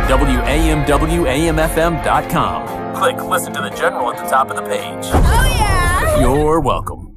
WAMWAMFM.com. Click Listen to the General at the top of the page. Oh, yeah! You're welcome.